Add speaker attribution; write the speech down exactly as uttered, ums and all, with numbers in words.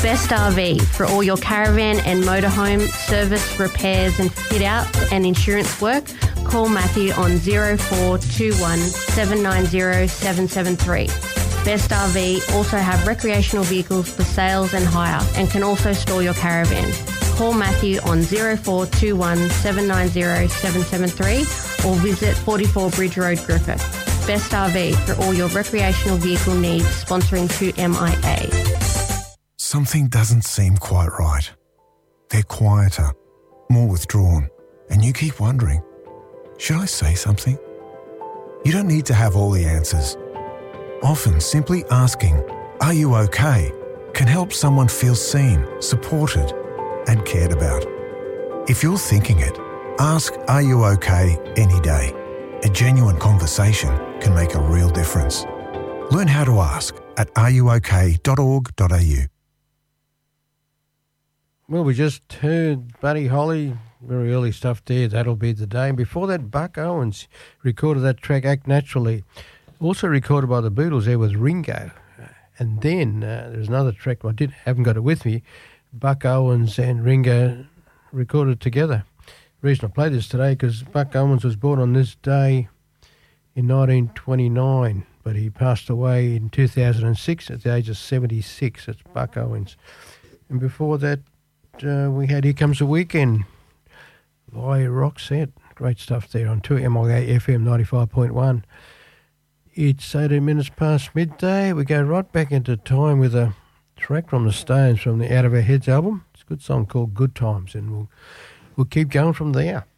Speaker 1: Best R V for all your caravan and motorhome service, repairs and fit out and insurance work. Call Matthew on zero four two one seven nine zero seven seven three. Best R V also have recreational vehicles for sales and hire and can also store your caravan. Call Matthew on zero four two one seven nine zero seven seven three or visit forty-four Bridge Road, Griffith. Best R V for all your recreational vehicle needs, sponsoring two M I A.
Speaker 2: Something doesn't seem quite right. They're quieter, more withdrawn, and you keep wondering, should I say something? You don't need to have all the answers. Often simply asking, "Are you okay?" can help someone feel seen, supported, and cared about. If you're thinking it, ask "Are you okay?" any day. A genuine conversation can make a real difference. Learn how to ask at are you okay dot org dot a u.
Speaker 3: Well, we just heard Buddy Holly, very early stuff there, That'll Be the Day. And before that, Buck Owens recorded that track, Act Naturally, also recorded by the Beatles there with Ringo. And then uh, there's another track, I did, haven't got it with me, Buck Owens and Ringo recorded together. The reason I play this today because Buck Owens was born on this day in nineteen twenty-nine, but he passed away in two thousand six at the age of seventy-six. That's Buck Owens. And before that, uh, we had Here Comes the Weekend by Roxette. Great stuff there on two M I A F M ninety-five point one. It's eighteen minutes past midday. We go right back into time with a track from the Stones from the Out of Our Heads album. It's a good song called Good Times, and we'll we'll keep going from there.